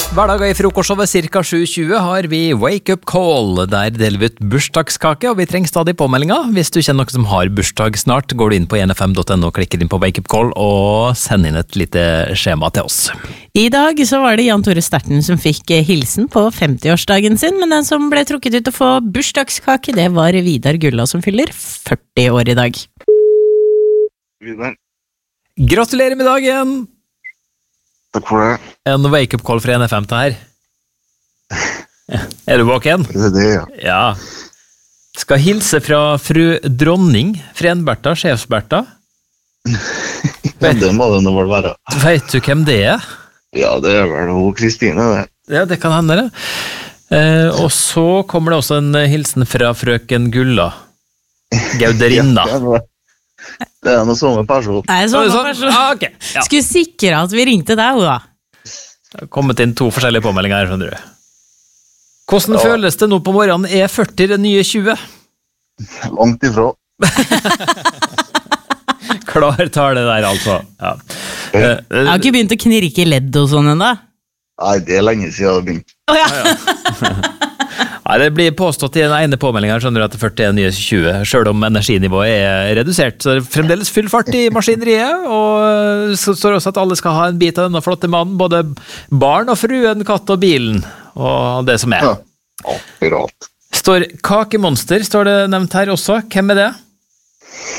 Hverdager I frokostshowet cirka 7.20 har vi Wake Up Call. Der deler vi ut bursdagskake, og vi trenger stadig påmeldinger. Hvis du kjenner noen som har bursdag snart, går du inn på nfm.no, klikker inn på Wake Up Call og sender inn et lite skjema til oss. I dag så var det Jan Tore Sterten som fikk hilsen på 50-årsdagen sin, men den som ble trukket ut å få bursdagskake, det var Vidar Gulla som fyller 40 år I dag. Vidar. Gratulerer med dagen! Takk for det. En wake-up call fra NFM til her. Du våken? Det det, ja. Ja. Skal hilse fra fru Dronning, Frenberta, Sjefsberta. Det må det nå vel være. Vet du hvem det Ja, det vel hun Kristine, det. Ja, det kan hende det. Og så kommer det også en hilsen fra frøken Gulla. Gauderinna. Ja, det noe sånne person. Nei, sånn person. Ah, ok. Ja. Skulle sikre at vi ringte deg, da. Det har kommet inn 2 forskjellige påmeldinger her, skjønner du. Hvordan føles det nå på morgenen? 40 det nye 20? Langt ifra. Klar tar det der, altså. Ja. Jeg har ikke begynt å knirke I ledd og sånn enda. Nei, det lenge siden jeg har begynt. Nei, det blir påstått I den ene påmeldingen, skjønner du, at 40 er nye 20, selv om energinivået redusert. Så det fremdeles full fart I maskineriet, og så står også at alle skal ha en bit av denne flotte mannen, både barn og fruen, katt og bilen, og det som Ja, akkurat. Står kakemonster, står det nevnt her også. Hvem det?